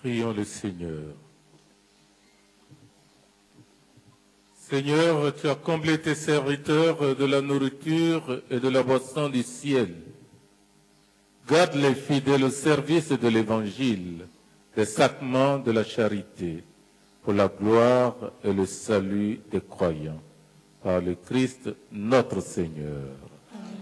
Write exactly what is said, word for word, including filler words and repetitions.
Prions le Seigneur. Seigneur, tu as comblé tes serviteurs de la nourriture et de la boisson du ciel. Garde les fidèles au service de l'Évangile, des sacrements de la charité, pour la gloire et le salut des croyants. Par le Christ notre Seigneur.